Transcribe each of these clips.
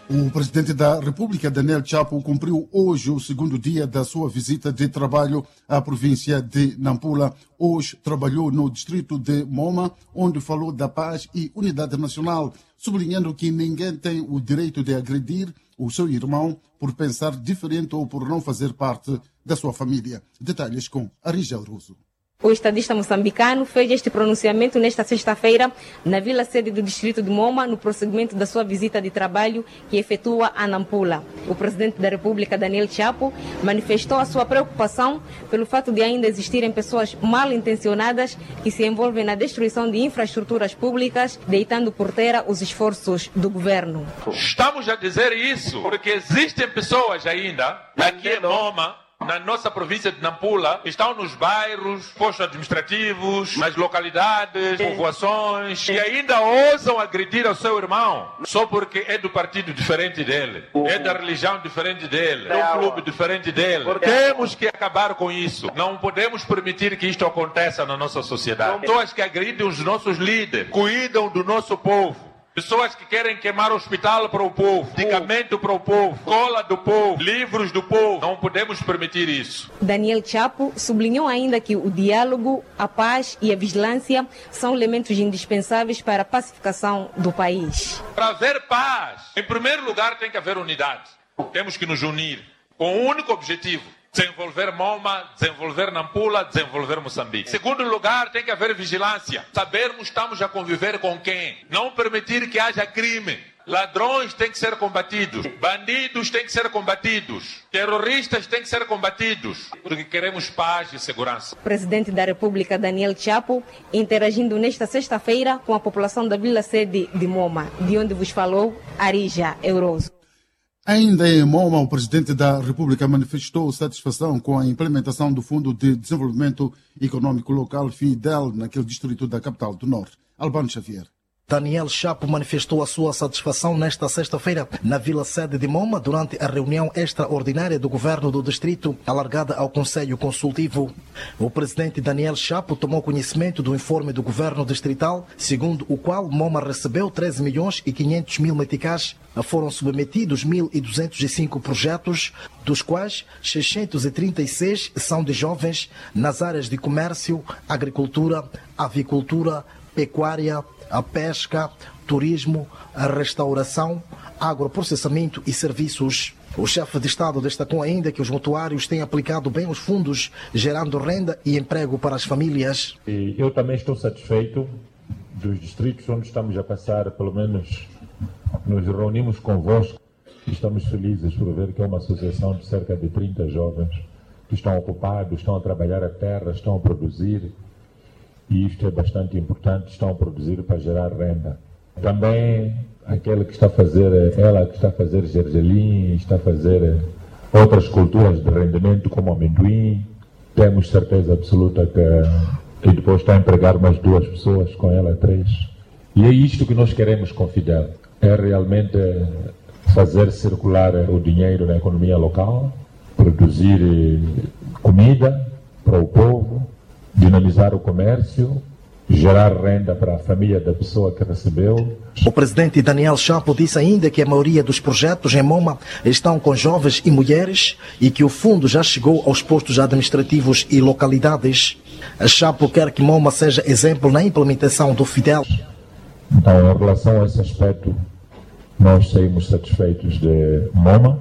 O presidente da República, Daniel Chapo, cumpriu hoje o segundo dia da sua visita de trabalho à província de Nampula. Hoje trabalhou no distrito de Moma, onde falou da paz e unidade nacional, sublinhando que ninguém tem o direito de agredir o seu irmão por pensar diferente ou por não fazer parte da sua família. Detalhes com Arija Uruzo. O estadista moçambicano fez este pronunciamento nesta sexta-feira na vila sede do distrito de Moma, no prosseguimento da sua visita de trabalho que efetua a Nampula. O presidente da República, Daniel Chapo, manifestou a sua preocupação pelo fato de ainda existirem pessoas mal intencionadas que se envolvem na destruição de infraestruturas públicas, deitando por terra os esforços do governo. Estamos a dizer isso porque existem pessoas ainda aqui em Moma, na nossa província de Nampula, estão nos bairros, postos administrativos, nas localidades, povoações, e ainda ousam agredir ao seu irmão só porque é do partido diferente dele, é da religião diferente dele, é do clube diferente dele. Temos que acabar com isso. Não podemos permitir que isto aconteça na nossa sociedade. Pessoas que agridem os nossos líderes, cuidam do nosso povo. Pessoas que querem queimar hospital para o povo, medicamento para o povo, cola do povo, livros do povo. Não podemos permitir isso. Daniel Chapo sublinhou ainda que o diálogo, a paz e a vigilância são elementos indispensáveis para a pacificação do país. Para haver paz, em primeiro lugar tem que haver unidade. Temos que nos unir com um único objetivo: desenvolver Moma, desenvolver Nampula, desenvolver Moçambique. Em segundo lugar, tem que haver vigilância. Sabermos estamos a conviver com quem. Não permitir que haja crime. Ladrões têm que ser combatidos. Bandidos têm que ser combatidos. Terroristas têm que ser combatidos. Porque queremos paz e segurança. O presidente da República, Daniel Chapo, interagindo nesta sexta-feira com a população da vila sede de Moma, de onde vos falou Arija Uruzo. Ainda em Moma, o presidente da República manifestou satisfação com a implementação do Fundo de Desenvolvimento Econômico Local, FIDEL, naquele distrito da capital do Norte. Albano Xavier. Daniel Chapo manifestou a sua satisfação nesta sexta-feira na vila sede de Moma durante a reunião extraordinária do governo do distrito, alargada ao Conselho Consultivo. O presidente Daniel Chapo tomou conhecimento do informe do governo distrital, segundo o qual Moma recebeu 13 milhões e 500 mil meticais. Foram submetidos 1.205 projetos, dos quais 636 são de jovens nas áreas de comércio, agricultura, avicultura, pecuária, a pesca, turismo, a restauração, agroprocessamento e serviços. O chefe de Estado destacou ainda que os mutuários têm aplicado bem os fundos, gerando renda e emprego para as famílias. Eu também estou satisfeito dos distritos onde estamos a passar, pelo menos nos reunimos convosco e estamos felizes por ver que é uma associação de cerca de 30 jovens que estão ocupados, estão a trabalhar a terra, estão a produzir. E isto é bastante importante, estão a produzir para gerar renda. Também aquela que está a fazer, ela que está a fazer gergelim, está a fazer outras culturas de rendimento como amendoim. Temos certeza absoluta que depois está a empregar mais 2 pessoas, com ela 3. E é isto que nós queremos com Fidel, é realmente fazer circular o dinheiro na economia local, produzir comida para o povo, dinamizar o comércio, gerar renda para a família da pessoa que recebeu. O presidente Daniel Chapo disse ainda que a maioria dos projetos em Moma estão com jovens e mulheres e que o fundo já chegou aos postos administrativos e localidades. Chapo quer que Moma seja exemplo na implementação do FIDEL. Então, em relação a esse aspecto, nós saímos satisfeitos de Moma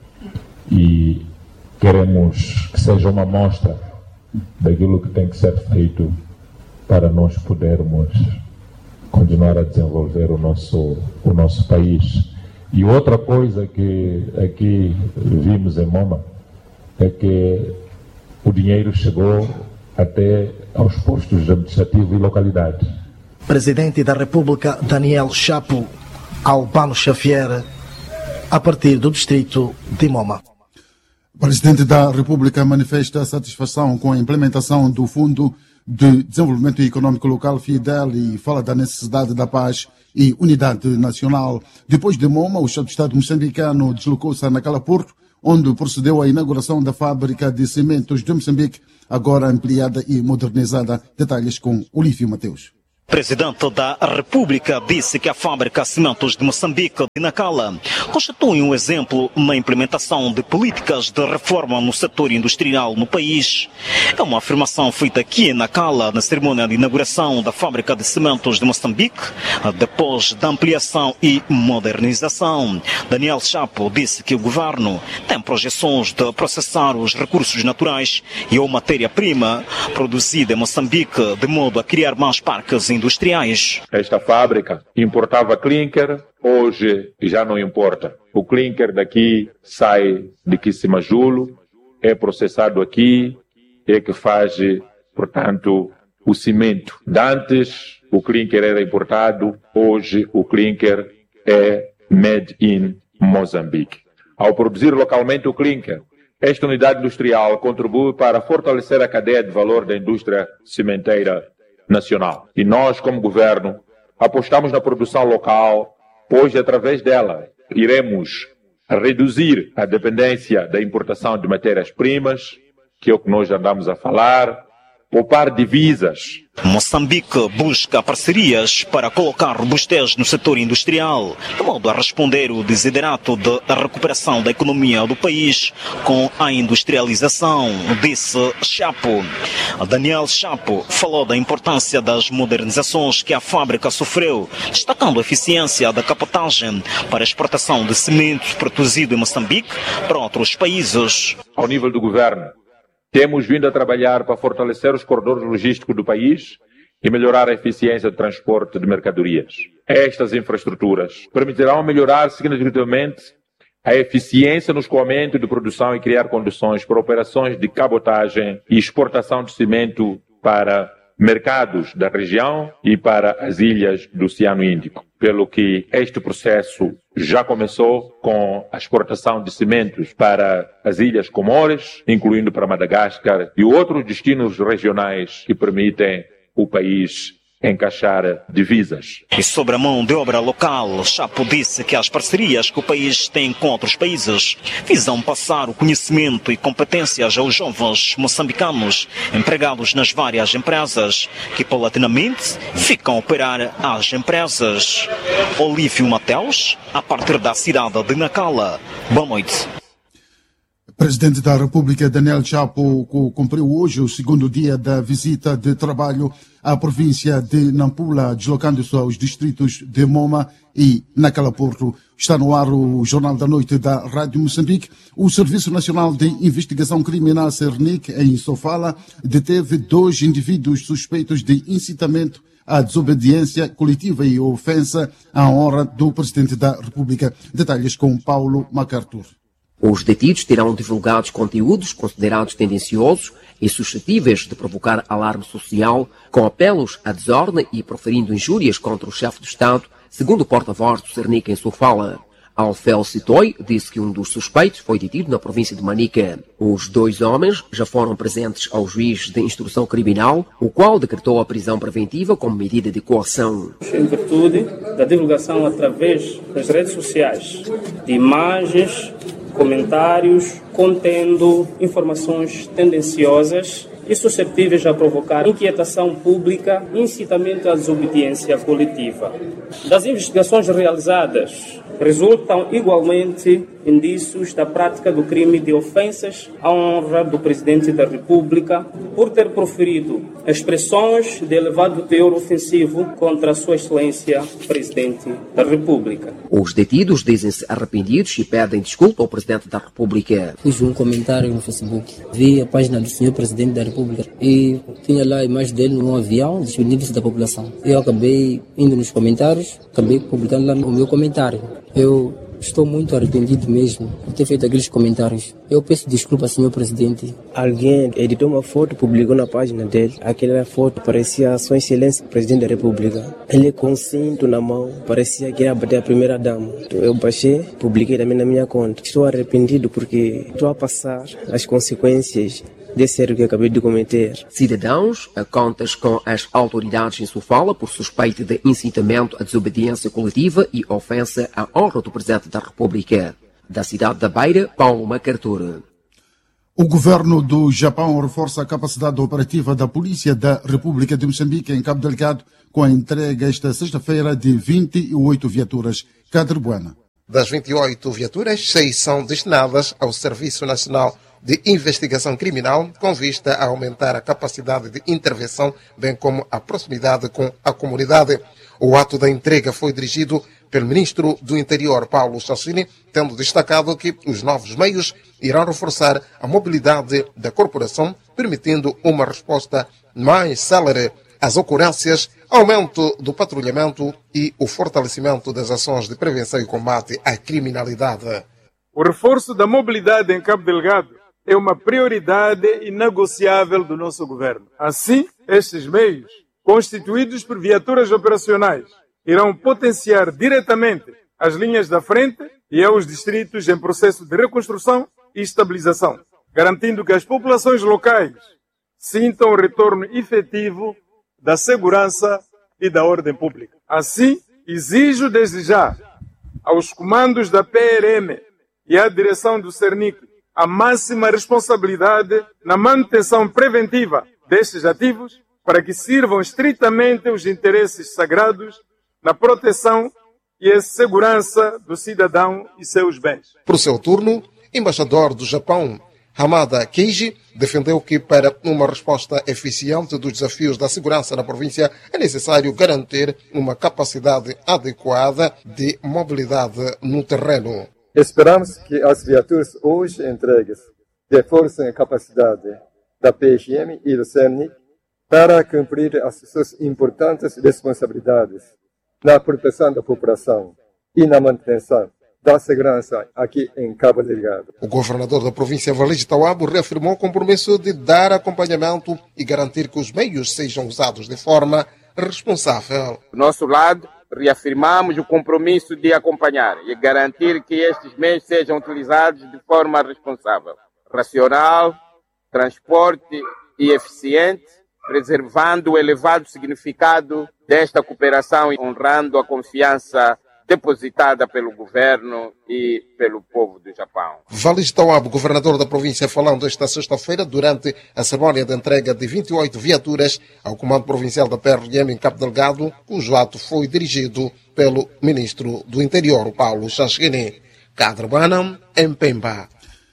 e queremos que seja uma amostra daquilo que tem que ser feito para nós podermos continuar a desenvolver o nosso país. E outra coisa que aqui vimos em Moma é que o dinheiro chegou até aos postos administrativos e localidades. Presidente da República, Daniel Chapo, Albano Xavier, a partir do distrito de Moma. O presidente da República manifesta satisfação com a implementação do Fundo de Desenvolvimento Econômico Local, FIDEL, e fala da necessidade da paz e unidade nacional. Depois de Moma, o chefe de Estado moçambicano deslocou-se a Nacala Porto, onde procedeu à inauguração da fábrica de cimentos de Moçambique, agora ampliada e modernizada. Detalhes com Olívio Mateus. Presidente da República disse que a fábrica Cimentos de Moçambique de Nacala constitui um exemplo na implementação de políticas de reforma no setor industrial no país. É uma afirmação feita aqui em Nacala na cerimônia de inauguração da fábrica de cimentos de Moçambique, depois da ampliação e modernização. Daniel Chapo disse que o governo tem projeções de processar os recursos naturais e a matéria-prima produzida em Moçambique de modo a criar mais parques industriais. Esta fábrica importava clinker, hoje já não importa. O clinker daqui sai de Quisimajulo, é processado aqui, é que faz, portanto, o cimento. Antes o clinker era importado, hoje o clinker é made in Moçambique. Ao produzir localmente o clinker, esta unidade industrial contribui para fortalecer a cadeia de valor da indústria cimenteira nacional. E nós, como governo, apostamos na produção local, pois através dela iremos reduzir a dependência da importação de matérias-primas, que é o que nós andamos a falar, poupar divisas. Moçambique busca parcerias para colocar robustez no setor industrial, de modo a responder o desiderato de recuperação da economia do país com a industrialização, disse Chapo. Daniel Chapo falou da importância das modernizações que a fábrica sofreu, destacando a eficiência da capotagem para a exportação de cimento produzido em Moçambique para outros países. Ao nível do governo, temos vindo a trabalhar para fortalecer os corredores logísticos do país e melhorar a eficiência do transporte de mercadorias. Estas infraestruturas permitirão melhorar significativamente a eficiência no escoamento de produção e criar condições para operações de cabotagem e exportação de cimento para mercados da região e para as ilhas do Oceano Índico. Pelo que este processo já começou com a exportação de cimentos para as Ilhas Comores, incluindo para Madagascar e outros destinos regionais que permitem o país encaixar divisas. E sobre a mão de obra local, Chapo disse que as parcerias que o país tem com outros países visam passar o conhecimento e competências aos jovens moçambicanos empregados nas várias empresas, que paulatinamente ficam a operar as empresas. Olívio Mateus, a partir da cidade de Nacala. Boa noite. Presidente da República, Daniel Chapo, cumpriu hoje o segundo dia da visita de trabalho à província de Nampula, deslocando-se aos distritos de Moma e Nacala Porto. Está no ar o Jornal da Noite da Rádio Moçambique. O Serviço Nacional de Investigação Criminal, SERNIC, em Sofala, deteve 2 indivíduos suspeitos de incitamento à desobediência coletiva e ofensa à honra do Presidente da República. Detalhes com Paulo MacArthur. Os detidos terão divulgado conteúdos considerados tendenciosos e suscetíveis de provocar alarme social, com apelos à desordem e proferindo injúrias contra o chefe do Estado, segundo o porta-voz do SERNIC em Sofala. Alfel Citoi disse que um dos suspeitos foi detido na província de Manica. Os 2 homens já foram presentes ao juiz de instrução criminal, o qual decretou a prisão preventiva como medida de coação. Em virtude da divulgação através das redes sociais de imagens, comentários contendo informações tendenciosas e suscetíveis a provocar inquietação pública e incitamento à desobediência coletiva. Das investigações realizadas, resultam igualmente indícios da prática do crime de ofensas à honra do Presidente da República por ter proferido expressões de elevado teor ofensivo contra a Sua Excelência Presidente da República. Os detidos dizem-se arrependidos e pedem desculpa ao Presidente da República. Fiz um comentário no Facebook, vi a página do Sr. Presidente da República e tinha lá a imagem dele num avião despedindo-se da população. Eu acabei indo nos comentários, acabei publicando lá o meu comentário. Eu estou muito arrependido mesmo por ter feito aqueles comentários. Eu peço desculpa, senhor presidente. Alguém editou uma foto, publicou na página dele. Aquela foto parecia a Sua Excelência, Presidente da República. Ele com um cinto na mão, parecia que ia bater a primeira dama. Então eu baixei, publiquei também na minha conta. Estou arrependido porque estou a passar as consequências desse erro que acabei de cometer. Cidadãos a contas com as autoridades em Sofala por suspeita de incitamento à desobediência coletiva e ofensa à honra do Presidente da República. Da cidade da Beira, Paulo MacArthur. O governo do Japão reforça a capacidade operativa da Polícia da República de Moçambique em Cabo Delgado com a entrega esta sexta-feira de 28 viaturas. Cadre Buena. Das 28 viaturas, 6 são destinadas ao Serviço Nacional de Investigação Criminal, com vista a aumentar a capacidade de intervenção, bem como a proximidade com a comunidade. O ato da entrega foi dirigido pelo ministro do Interior, Paulo Chassini, tendo destacado que os novos meios irão reforçar a mobilidade da corporação, permitindo uma resposta mais célere às ocorrências, aumento do patrulhamento e o fortalecimento das ações de prevenção e combate à criminalidade. O reforço da mobilidade em Cabo Delgado é uma prioridade inegociável do nosso governo. Assim, estes meios, constituídos por viaturas operacionais, irão potenciar diretamente as linhas da frente e aos distritos em processo de reconstrução e estabilização, garantindo que as populações locais sintam o retorno efetivo da segurança e da ordem pública. Assim, exijo desde já aos comandos da PRM e à direção do CERNIC a máxima responsabilidade na manutenção preventiva destes ativos para que sirvam estritamente os interesses sagrados na proteção e a segurança do cidadão e seus bens. Por seu turno, embaixador do Japão, Hamada Keiji, defendeu que para uma resposta eficiente dos desafios da segurança na província é necessário garantir uma capacidade adequada de mobilidade no terreno. Esperamos que as viaturas hoje entregues reforcem a capacidade da PRM e do CERNIC para cumprir as suas importantes responsabilidades na proteção da população e na manutenção da segurança aqui em Cabo Delgado. O governador da província Valige Tauabo reafirmou o compromisso de dar acompanhamento e garantir que os meios sejam usados de forma responsável. Do nosso lado, reafirmamos o compromisso de acompanhar e garantir que estes meios sejam utilizados de forma responsável, racional, transporte e eficiente, preservando o elevado significado desta cooperação e honrando a confiança depositada pelo governo e pelo povo do Japão. Valige Tauabo, governador da província, falando esta sexta-feira durante a cerimónia de entrega de 28 viaturas ao Comando Provincial da PRM em Cabo Delgado, cujo ato foi dirigido pelo ministro do Interior, Paulo Chassini. Cadre Buena, em Pemba.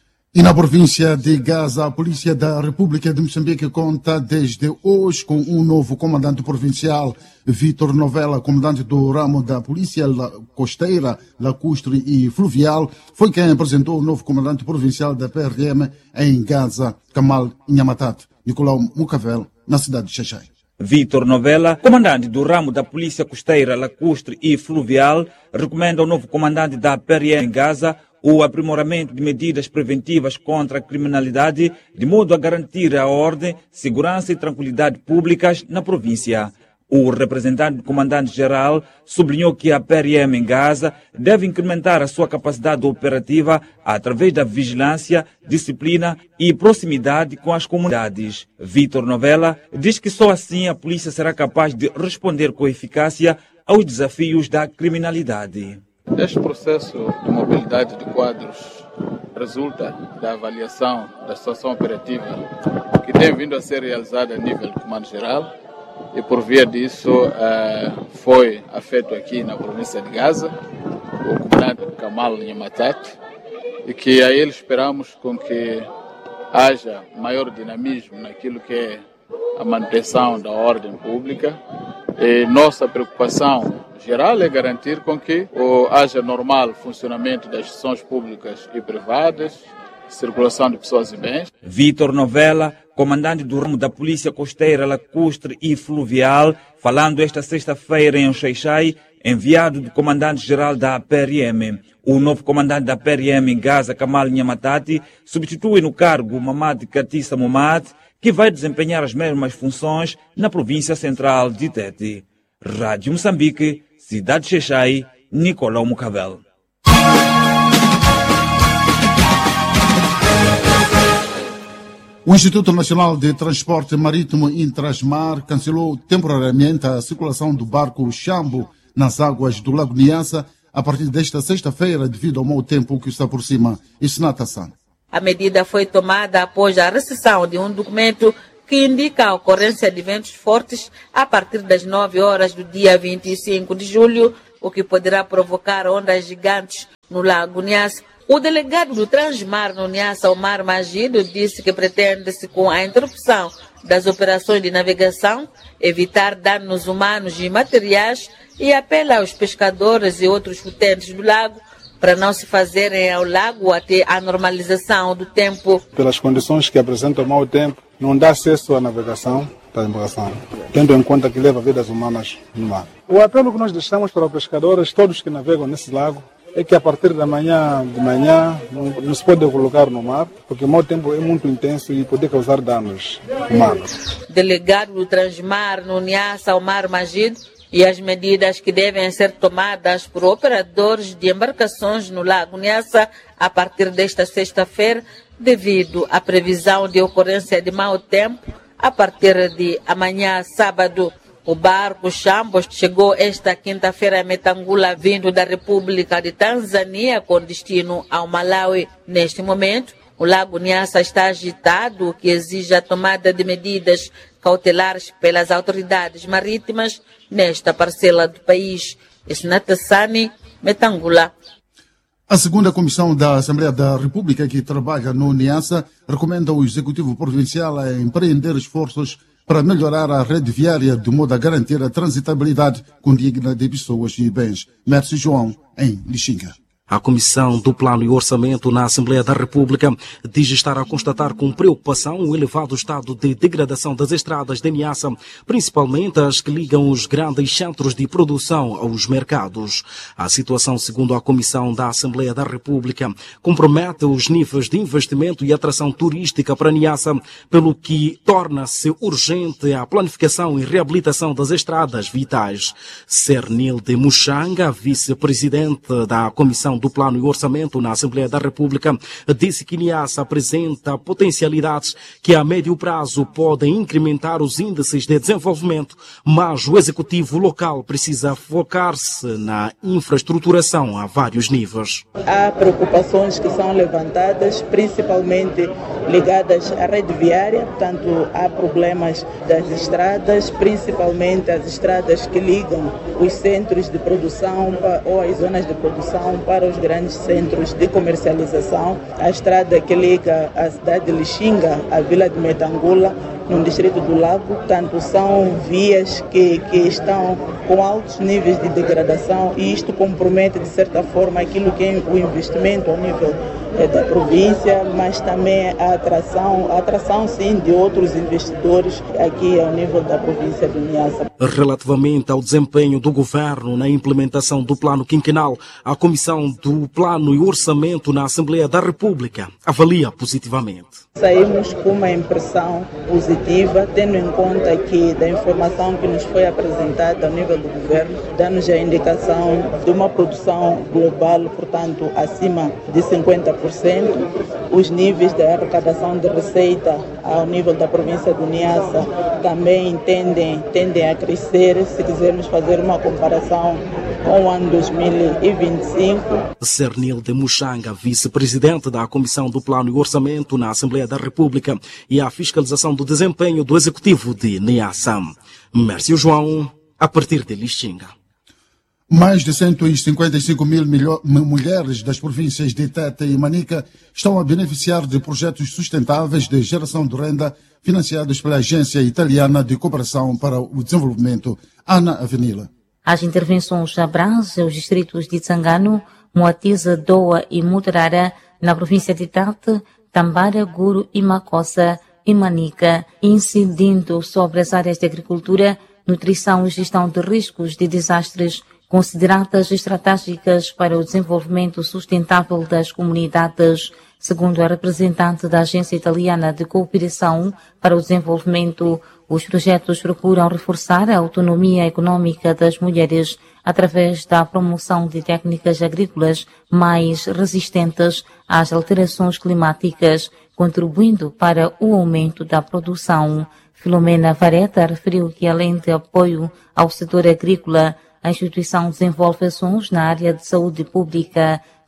E na província de Gaza, a Polícia da República de Moçambique conta desde hoje com um novo comandante provincial, Vítor Novella, comandante do ramo da Polícia Costeira, Lacustre e Fluvial, foi quem apresentou o novo comandante provincial da PRM em Gaza, Kamal Nhamatati, Nicolau Mucavel, na cidade de Xaxai. Vítor Novella, comandante do ramo da Polícia Costeira, Lacustre e Fluvial, recomenda ao novo comandante da PRM em Gaza o aprimoramento de medidas preventivas contra a criminalidade, de modo a garantir a ordem, segurança e tranquilidade públicas na província. O representante do comandante-geral sublinhou que a PRM em Gaza deve incrementar a sua capacidade operativa através da vigilância, disciplina e proximidade com as comunidades. Vítor Novella diz que só assim a polícia será capaz de responder com eficácia aos desafios da criminalidade. Este processo de mobilidade de quadros resulta da avaliação da situação operativa que tem vindo a ser realizada a nível do Comando-Geral e por via disso foi afeto aqui na província de Gaza o comandante Kamal Nhamatati e que a ele esperamos com que haja maior dinamismo naquilo que é a manutenção da ordem pública e nossa preocupação geral é garantir com que haja normal funcionamento das instituições públicas e privadas, circulação de pessoas e bens. Vítor Novella, comandante do ramo da Polícia Costeira, Lacustre e Fluvial, falando esta sexta-feira em Xaixai, enviado do comandante-geral da PRM. O novo comandante da PRM em Gaza, Kamal Nhamatati, substitui no cargo Mamad Katissa Momad, que vai desempenhar as mesmas funções na província central de Tete. Rádio Moçambique, Cidade de Xaixai, Nicolau Mucavel. O Instituto Nacional de Transporte Marítimo Intrasmar cancelou temporariamente a circulação do barco Xambo nas águas do Lago Niassa a partir desta sexta-feira devido ao mau tempo que está por cima. Isnata San. A medida foi tomada após a recepção de um documento que indica a ocorrência de ventos fortes a partir das 9 horas do dia 25 de julho, o que poderá provocar ondas gigantes no Lago Niassa. O delegado do Transmar no Niassa, Omar Magido, disse que pretende-se, com a interrupção das operações de navegação, evitar danos humanos e materiais e apela aos pescadores e outros utentes do lago para não se fazerem ao lago até a normalização do tempo. Pelas condições que apresentam mau tempo, não dá acesso à navegação da embarcação, tendo em conta que leva vidas humanas no mar. O apelo que nós deixamos para os pescadores, todos que navegam nesse lago, é que a partir de manhã não se pode colocar no mar, porque o mau tempo é muito intenso e pode causar danos humanos. Delegado do Transmar no Niassa, Omar Magido, e as medidas que devem ser tomadas por operadores de embarcações no Lago Niassa a partir desta sexta-feira, devido à previsão de ocorrência de mau tempo a partir de amanhã, sábado. O barco Chambos chegou esta quinta-feira a Metangula, vindo da República de Tanzânia, com destino ao Malawi. Neste momento, o Lago Niassa está agitado, o que exige a tomada de medidas cautelares pelas autoridades marítimas nesta parcela do país. Esnatassani, Metangula. A segunda comissão da Assembleia da República, que trabalha no Niassa, recomenda ao Executivo Provincial a empreender esforços para melhorar a rede viária de modo a garantir a transitabilidade condigna de pessoas e bens. Mércio João, em Lixinga. A Comissão do Plano e Orçamento na Assembleia da República diz estar a constatar com preocupação o elevado estado de degradação das estradas de Niassa, principalmente as que ligam os grandes centros de produção aos mercados. A situação, segundo a Comissão da Assembleia da República, compromete os níveis de investimento e atração turística para Niassa, pelo que torna-se urgente a planificação e reabilitação das estradas vitais. Cernilde Muxanga, vice-presidente da Comissão do Plano e Orçamento na Assembleia da República, disse que Niassa apresenta potencialidades que a médio prazo podem incrementar os índices de desenvolvimento, mas o executivo local precisa focar-se na infraestruturação a vários níveis. Há preocupações que são levantadas, principalmente ligadas à rede viária, portanto há problemas das estradas, principalmente as estradas que ligam os centros de produção ou as zonas de produção para os grandes centros de comercialização. A estrada que liga a cidade de Lixinga à vila de Metangula, no distrito do Lago, portanto são vias que estão com altos níveis de degradação e isto compromete de certa forma aquilo que é o investimento ao nível da província, mas também a atração sim de outros investidores aqui ao nível da província do Niassa. Relativamente ao desempenho do governo na implementação do plano quinquenal, a Comissão do Plano e Orçamento na Assembleia da República avalia positivamente. Saímos com uma impressão positiva, tendo em conta que da informação que nos foi apresentada ao nível do governo, dá-nos a indicação de uma produção global, portanto, acima de 50%. Os níveis de arrecadação de receita ao nível da província do Niassa também tendem a crescer, se quisermos fazer uma comparação com o ano 2025. Cernilde Muxanga, vice-presidente da Comissão do Plano e Orçamento na Assembleia da República e a fiscalização do desempenho do Executivo de Niassa. Mércio João, a partir de Lixinga. Mais de 155 mil mulheres das províncias de Tete e Manica estão a beneficiar de projetos sustentáveis de geração de renda financiados pela Agência Italiana de Cooperação para o Desenvolvimento, Ana Avenila. As intervenções abrangem os distritos de Tsangano, Moatize, Doa e Mutarara, na província de Tete, Tambara, Guru e Macossa e Manica, incidindo sobre as áreas de agricultura, nutrição e gestão de riscos de desastres, consideradas estratégicas para o desenvolvimento sustentável das comunidades. Segundo a representante da Agência Italiana de Cooperação para o Desenvolvimento, os projetos procuram reforçar a autonomia econômica das mulheres através da promoção de técnicas agrícolas mais resistentes às alterações climáticas, contribuindo para o aumento da produção. Filomena Vareta referiu que, além de apoio ao setor agrícola, a instituição desenvolve ações na área de saúde pública,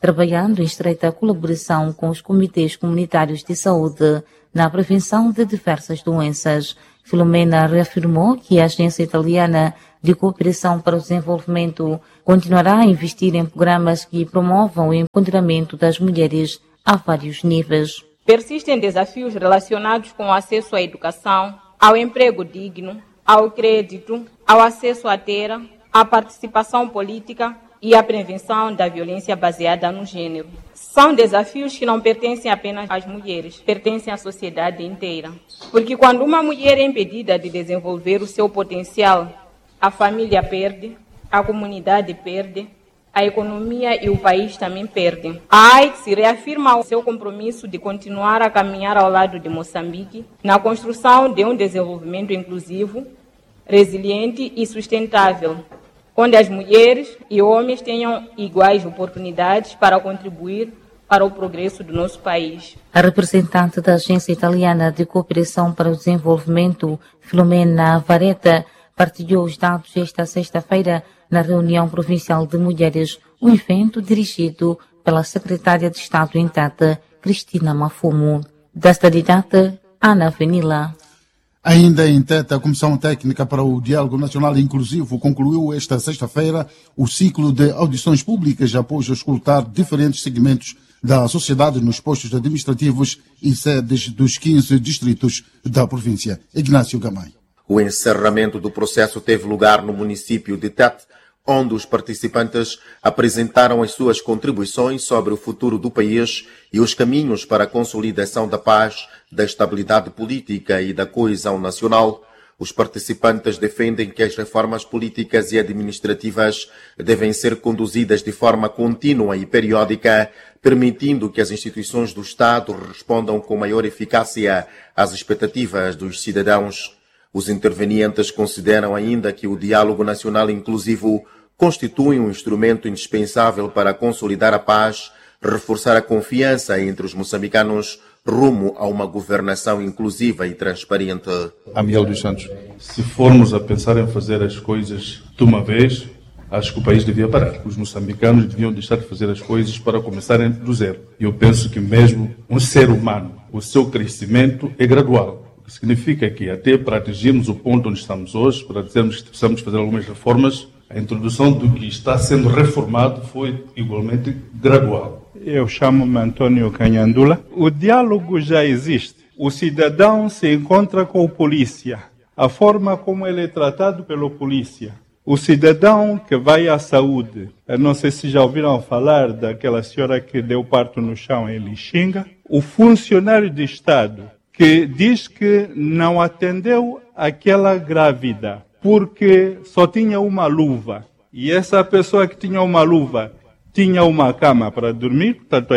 trabalhando em estreita colaboração com os comitês comunitários de saúde na prevenção de diversas doenças. Filomena reafirmou que a Agência Italiana de Cooperação para o Desenvolvimento continuará a investir em programas que promovam o empoderamento das mulheres a vários níveis. Persistem desafios relacionados com o acesso à educação, ao emprego digno, ao crédito, ao acesso à terra, à participação política e à prevenção da violência baseada no gênero. São desafios que não pertencem apenas às mulheres, pertencem à sociedade inteira. Porque quando uma mulher é impedida de desenvolver o seu potencial, a família perde, a comunidade perde, a economia e o país também perdem. A AIDS reafirma o seu compromisso de continuar a caminhar ao lado de Moçambique na construção de um desenvolvimento inclusivo, resiliente e sustentável, onde as mulheres e homens tenham iguais oportunidades para contribuir para o progresso do nosso país. A representante da Agência Italiana de Cooperação para o Desenvolvimento, Filomena Vareta, partilhou os dados esta sexta-feira na reunião provincial de mulheres, um evento dirigido pela secretária de Estado em Tete, Cristina Mafumo. Da cidade de Tete, Ana Venila. Ainda em Tete, a Comissão Técnica para o Diálogo Nacional Inclusivo concluiu esta sexta-feira o ciclo de audições públicas após escutar diferentes segmentos da sociedade nos postos administrativos e sedes dos 15 distritos da província. Ignácio Gamay. O encerramento do processo teve lugar no município de Tete, onde os participantes apresentaram as suas contribuições sobre o futuro do país e os caminhos para a consolidação da paz, da estabilidade política e da coesão nacional. Os participantes defendem que as reformas políticas e administrativas devem ser conduzidas de forma contínua e periódica, permitindo que as instituições do Estado respondam com maior eficácia às expectativas dos cidadãos. Os intervenientes consideram ainda que o diálogo nacional inclusivo constitui um instrumento indispensável para consolidar a paz, reforçar a confiança entre os moçambicanos rumo a uma governação inclusiva e transparente. Amiel dos Santos, se formos a pensar em fazer as coisas de uma vez, acho que o país devia parar. Os moçambicanos deviam deixar de fazer as coisas para começarem do zero. Eu penso que mesmo um ser humano, o seu crescimento é gradual. O que significa que até para atingirmos o ponto onde estamos hoje, para dizermos que precisamos fazer algumas reformas, a introdução do que está sendo reformado foi igualmente gradual. Eu chamo-me Antônio Canhandula. O diálogo já existe. O cidadão se encontra com o polícia. A forma como ele é tratado pelo polícia. O cidadão que vai à saúde. Eu não sei se já ouviram falar daquela senhora que deu parto no chão em Lixinga. O funcionário de Estado que diz que não atendeu aquela grávida porque só tinha uma luva. E essa pessoa que tinha uma luva tinha uma cama para dormir, portanto a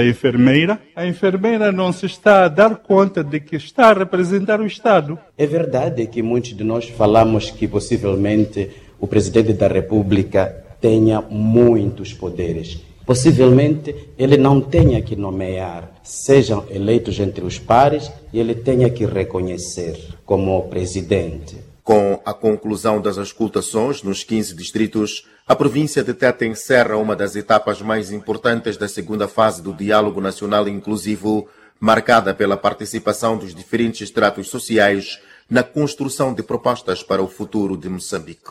enfermeira não se está a dar conta de que está a representar o Estado. É verdade que muitos de nós falamos que possivelmente o Presidente da República tenha muitos poderes. Possivelmente ele não tenha que nomear, sejam eleitos entre os pares, e ele tenha que reconhecer como presidente. Com a conclusão das auscultações nos 15 distritos, a província de Tete encerra uma das etapas mais importantes da segunda fase do Diálogo Nacional Inclusivo, marcada pela participação dos diferentes estratos sociais na construção de propostas para o futuro de Moçambique.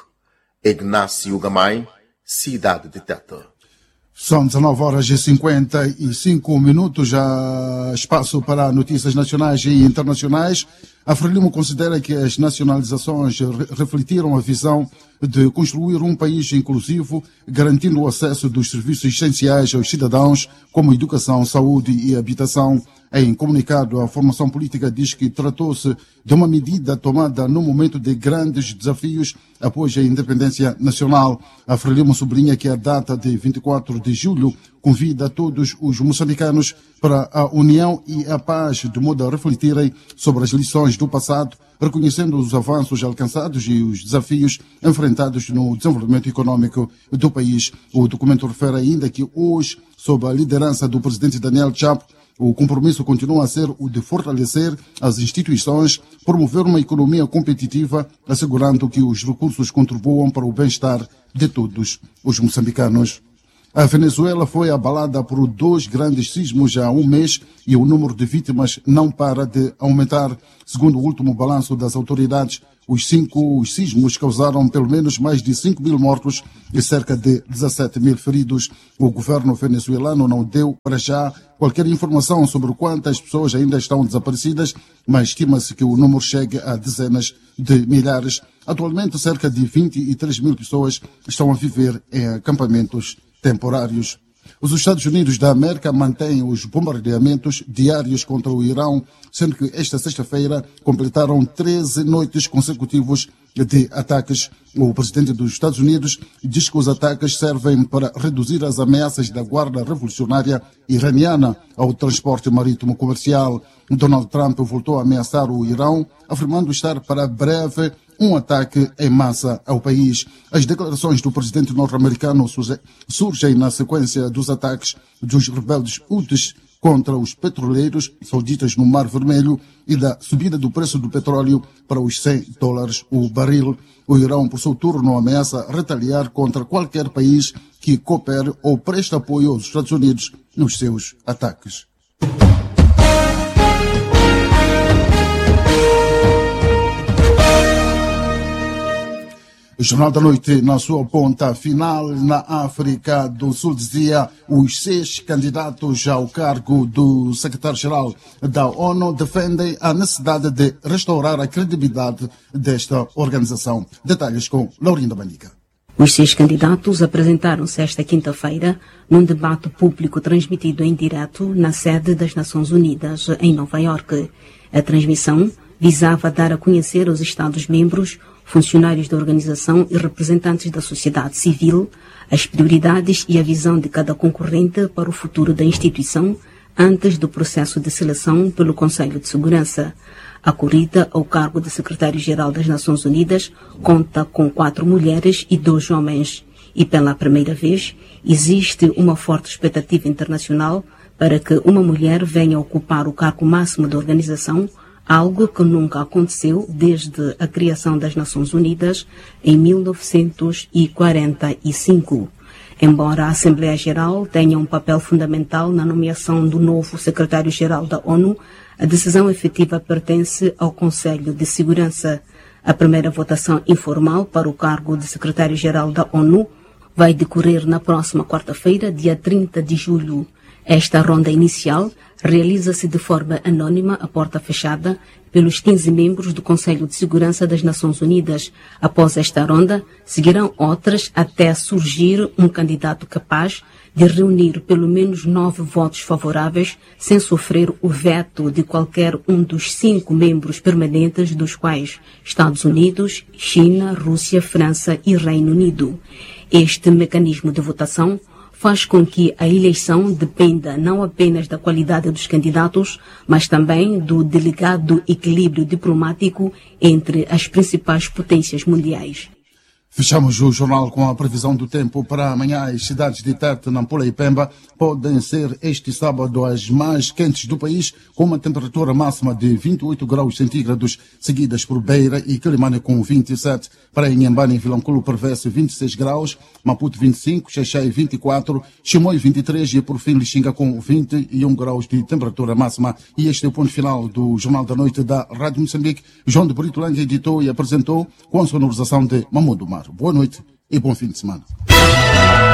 Ignácio Gamay, cidade de Tete. São 19h55, já espaço para notícias nacionais e internacionais. A Frelimo considera que as nacionalizações refletiram a visão de construir um país inclusivo, garantindo o acesso dos serviços essenciais aos cidadãos, como educação, saúde e habitação. Em comunicado, a formação política diz que tratou-se de uma medida tomada no momento de grandes desafios após a independência nacional. A Frelimo sublinha que a data de 24 de julho convida todos os moçambicanos para a união e a paz, de modo a refletirem sobre as lições do passado, reconhecendo os avanços alcançados e os desafios enfrentados no desenvolvimento econômico do país. O documento refere ainda que hoje, sob a liderança do presidente Daniel Chapo, o compromisso continua a ser o de fortalecer as instituições, promover uma economia competitiva, assegurando que os recursos contribuam para o bem-estar de todos os moçambicanos. A Venezuela foi abalada por 2 grandes sismos há um mês e o número de vítimas não para de aumentar. Segundo o último balanço das autoridades, os 5 sismos causaram pelo menos mais de 5 mil mortos e cerca de 17 mil feridos. O governo venezuelano não deu para já qualquer informação sobre quantas pessoas ainda estão desaparecidas, mas estima-se que o número chegue a dezenas de milhares. Atualmente, cerca de 23 mil pessoas estão a viver em acampamentos temporários. Os Estados Unidos da América mantêm os bombardeamentos diários contra o Irão, sendo que esta sexta-feira completaram 13 noites consecutivas de ataques. O presidente dos Estados Unidos diz que os ataques servem para reduzir as ameaças da Guarda Revolucionária Iraniana ao transporte marítimo comercial. Donald Trump voltou a ameaçar o Irão, afirmando estar para breve um ataque em massa ao país. As declarações do presidente norte-americano surgem na sequência dos ataques dos rebeldes Houthis contra os petroleiros sauditas no Mar Vermelho e da subida do preço do petróleo para os $100 o barril. O Irão, por seu turno, ameaça retaliar contra qualquer país que coopere ou preste apoio aos Estados Unidos nos seus ataques. O Jornal da Noite, na sua ponta final, na África do Sul, dizia os 6 candidatos ao cargo do secretário-geral da ONU defendem a necessidade de restaurar a credibilidade desta organização. Detalhes com Laurinda Banica. Os 6 candidatos apresentaram-se esta quinta-feira num debate público transmitido em direto na sede das Nações Unidas, em Nova Iorque. A transmissão visava dar a conhecer aos Estados-membros, funcionários da organização e representantes da sociedade civil as prioridades e a visão de cada concorrente para o futuro da instituição antes do processo de seleção pelo Conselho de Segurança. A corrida ao cargo de secretário-geral das Nações Unidas conta com 4 mulheres e 2 homens. E pela primeira vez existe uma forte expectativa internacional para que uma mulher venha ocupar o cargo máximo da organização, algo que nunca aconteceu desde a criação das Nações Unidas em 1945. Embora a Assembleia Geral tenha um papel fundamental na nomeação do novo secretário-geral da ONU, a decisão efetiva pertence ao Conselho de Segurança. A primeira votação informal para o cargo de secretário-geral da ONU vai decorrer na próxima quarta-feira, dia 30 de julho. Esta ronda inicial realiza-se de forma anônima, à porta fechada, pelos 15 membros do Conselho de Segurança das Nações Unidas. Após esta ronda, seguirão outras até surgir um candidato capaz de reunir pelo menos 9 votos favoráveis, sem sofrer o veto de qualquer um dos 5 membros permanentes, dos quais Estados Unidos, China, Rússia, França e Reino Unido. Este mecanismo de votação faz com que a eleição dependa não apenas da qualidade dos candidatos, mas também do delicado equilíbrio diplomático entre as principais potências mundiais. Fechamos o jornal com a previsão do tempo para amanhã. As cidades de Tete, Nampula e Pemba podem ser este sábado as mais quentes do país, com uma temperatura máxima de 28 graus centígrados, seguidas por Beira e Quelimane com 27. Para Inhambane e Vilanculo prevê-se 26 graus, Maputo 25, Xaixai 24, Chimoio 23 e por fim Lixinga com 21 graus de temperatura máxima. E este é o ponto final do Jornal da Noite da Rádio Moçambique. João de Brito Lange editou e apresentou com a sonorização de Mamundo Mar. Boa noite e bom fim de semana.